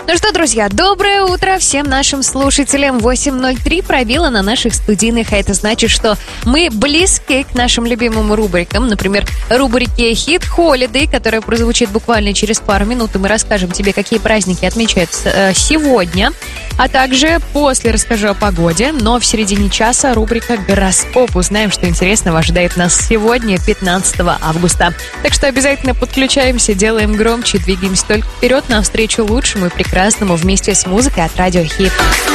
Ну что, друзья, доброе утро всем нашим слушателям. 8:03 пробило на наших студийных, а это значит, что мы близки к нашим любимым рубрикам. Например, рубрике Hit Holiday, которая прозвучит буквально через пару минут, и мы расскажем тебе, какие праздники отмечаются сегодня. А также после расскажу о погоде, но в середине часа рубрика «Гороскоп». Узнаем, что интересного ожидает нас сегодня, 15 августа. Так что обязательно подключаемся, делаем громче, двигаемся только вперед навстречу лучшему и прекрасному вместе с музыкой от Радио Хит.